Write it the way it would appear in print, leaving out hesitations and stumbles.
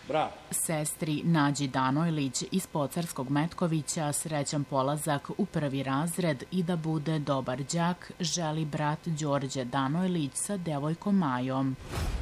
Sestri Nađi Danojlić iz Pocarskog Metkovića srećan polazak u prvi razred i da bude dobar đak želi brat Đorđe Danojlić sa devojkom Majom.